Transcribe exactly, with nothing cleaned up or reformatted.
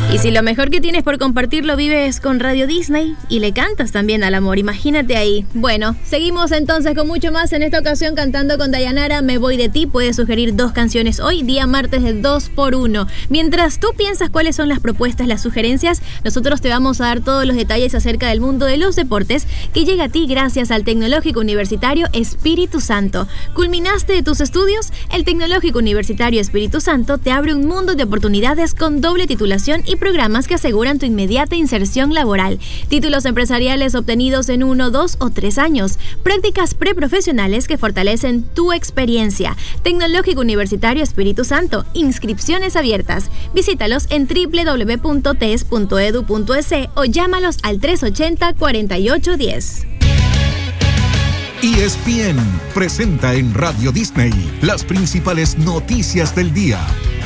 Y si lo mejor que tienes por compartirlo vives con Radio Disney y le cantas también al amor, imagínate ahí. Bueno, seguimos entonces con mucho más, en esta ocasión cantando con Dayanara, Me Voy de Ti. Puedes sugerir dos canciones hoy, día martes de dos por uno. Mientras tú piensas cuáles son las propuestas, las sugerencias, nosotros te vamos a dar todos los detalles acerca del mundo de los deportes que llega a ti gracias al Tecnológico Universitario Espíritu Santo. ¿Culminaste tus estudios? El Tecnológico Universitario Espíritu Santo te abre un mundo de oportunidades con doble titulación y programas que aseguran tu inmediata inserción laboral. Títulos empresariales obtenidos en uno, dos o tres años. Prácticas preprofesionales que fortalecen tu experiencia. Tecnológico Universitario Espíritu Santo. Inscripciones abiertas. Visítalos en doble u doble u doble u punto t e s punto e d u punto e s o llámalos al tres ochenta, cuarenta y ocho diez. E S P N presenta en Radio Disney las principales noticias del día.